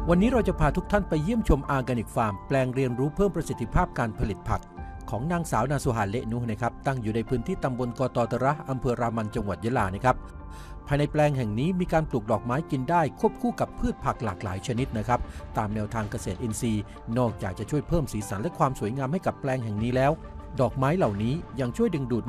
วันนี้เราจะพาทุกท่านไปเยี่ยมชมออร์แกนิกฟาร์มแปลงเรียนรู้เพิ่มประสิทธิภาพการผลิตผักของนางสาวนาสุฮาเลนุนะครับตั้งอยู่ในพื้นที่ตำบลกอตอตระอำเภอรามันจังหวัดยะลานะครับภายในแปลงแห่งนี้มีการปลูกดอกไม้กินได้ควบคู่กับพืชผักหลากหลายชนิดนะครับตามแนวทางเกษตรอินทรีย์นอกจากจะช่วยเพิ่มสีสันและความสวยงามให้กับแปลงแห่งนี้แล้วดอกไม้เหล่านี้ยังช่วยดึงดูด